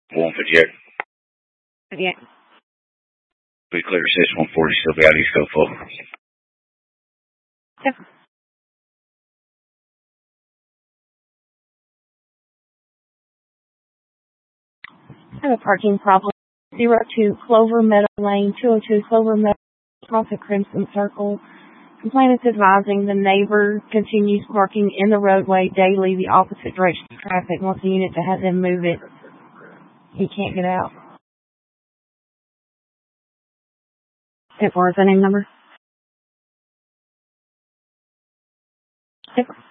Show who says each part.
Speaker 1: One for Jared.
Speaker 2: Yeah.
Speaker 1: Be clear, 6-140, still be out East Coast full.
Speaker 2: Yep. I have a parking problem. 02 Clover Meadow Lane, 202 Clover Meadow, across the Crimson Circle. Complainant is advising the neighbor continues parking in the roadway daily, the opposite direction of traffic. Wants the unit to have them move it. He can't get out. What is the name number? Yep.